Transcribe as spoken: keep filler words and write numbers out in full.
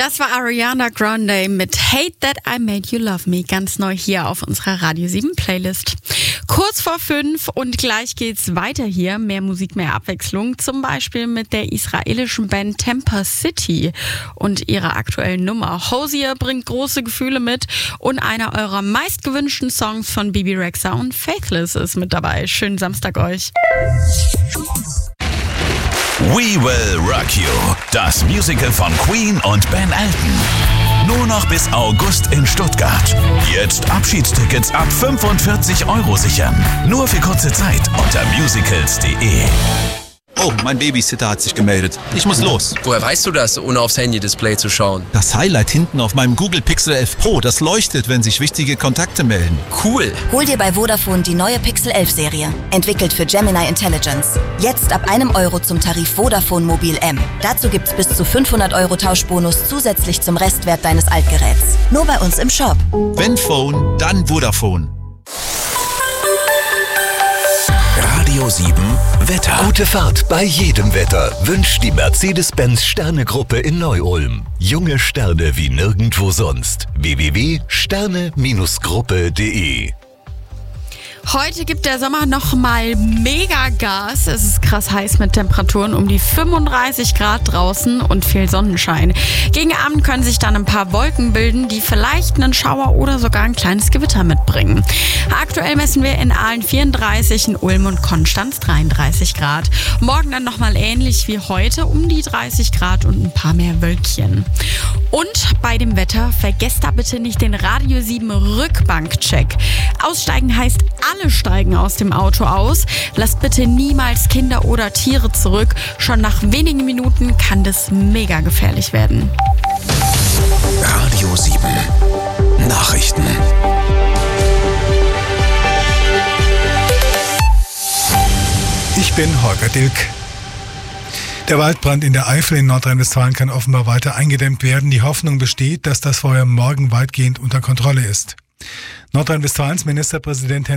Das war Ariana Grande mit Hate That I Made You Love Me, ganz neu hier auf unserer Radio sieben Playlist. Kurz vor fünf und gleich geht's weiter hier. Mehr Musik, mehr Abwechslung, zum Beispiel mit der israelischen Band Temper City und ihrer aktuellen Nummer. Hosier bringt große Gefühle mit und einer eurer meistgewünschten Songs von Bibi Rexha und Faithless ist mit dabei. Schönen Samstag euch. We Will Rock You, das Musical von Queen und Ben Elton. Nur noch bis August in Stuttgart. Jetzt Abschiedstickets ab fünfundvierzig Euro sichern. Nur für kurze Zeit unter musicals punkt de. Oh, mein Babysitter hat sich gemeldet. Ich muss los. Woher weißt du das, ohne aufs Handy-Display zu schauen? Das Highlight hinten auf meinem Google Pixel elf Pro, das leuchtet, wenn sich wichtige Kontakte melden. Cool. Hol dir bei Vodafone die neue Pixel elf Serie. Entwickelt für Gemini Intelligence. Jetzt ab einem Euro zum Tarif Vodafone Mobil M. Dazu gibt's bis zu fünfhundert Euro Tauschbonus zusätzlich zum Restwert deines Altgeräts. Nur bei uns im Shop. Wenn Phone, dann Vodafone. Radio sieben Wetter. Gute Fahrt bei jedem Wetter wünscht die Mercedes-Benz Sterne-Gruppe in Neu-Ulm. Junge Sterne wie nirgendwo sonst. w w w punkt sterne Gruppe punkt de. Heute gibt der Sommer noch mal mega Gas. Es ist krass heiß mit Temperaturen um die fünfunddreißig Grad draußen und viel Sonnenschein. Gegen Abend können sich dann ein paar Wolken bilden, die vielleicht einen Schauer oder sogar ein kleines Gewitter mitbringen. Aktuell messen wir in Aalen vierunddreißig, in Ulm und Konstanz dreiunddreißig Grad. Morgen dann nochmal ähnlich wie heute, um die dreißig Grad und ein paar mehr Wölkchen. Und bei dem Wetter, vergesst da bitte nicht den Radio sieben Rückbankcheck. Aussteigen heißt, alle steigen aus dem Auto aus. Lasst bitte niemals Kinder oder Tiere zurück. Schon nach wenigen Minuten kann das mega gefährlich werden. Radio sieben Nachrichten. Ich bin Holger Dilk. Der Waldbrand in der Eifel in Nordrhein-Westfalen kann offenbar weiter eingedämmt werden. Die Hoffnung besteht, dass das Feuer morgen weitgehend unter Kontrolle ist. Nordrhein-Westfalens Ministerpräsident